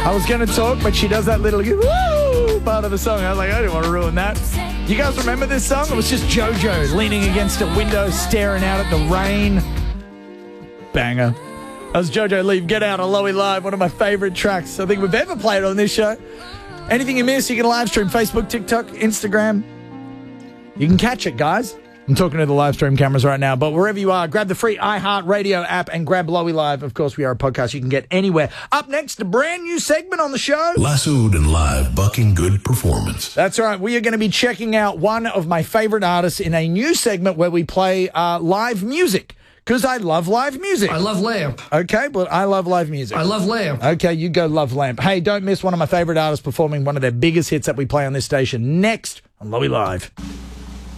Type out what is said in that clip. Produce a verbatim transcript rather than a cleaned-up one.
I was going to talk, but she does that little woo part of the song. I was like, I didn't want to ruin that. You guys remember this song? It was just JoJo leaning against a window, staring out at the rain. Banger. That was JoJo Leave Get Out on Lowy Live, one of my favourite tracks I think we've ever played on this show. Anything you miss, you can live stream Facebook, TikTok, Instagram. You can catch it, guys. I'm talking to the live stream cameras right now, but wherever you are, grab the free iHeartRadio app and grab Lowy Live. Of course, we are a podcast you can get anywhere. Up next, a brand new segment on the show. Lassoed and live, bucking good performance. That's right. We are going to be checking out one of my favorite artists in a new segment where we play uh, live music. Because I love live music. I love Lamp. Okay, well, I love live music. I love Lamp. Okay, you go love Lamp. Hey, don't miss one of my favorite artists performing one of their biggest hits that we play on this station next on Lowy Live.